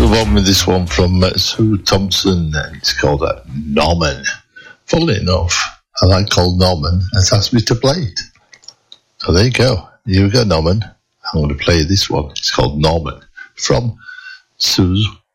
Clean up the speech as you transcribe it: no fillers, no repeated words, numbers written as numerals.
move on with this one from Sue Thompson, and it's called Norman. Funnily enough, a lad called Norman has asked me to play it. So there you go. Here we go, Norman. I'm going to play this one. It's called Norman from Sue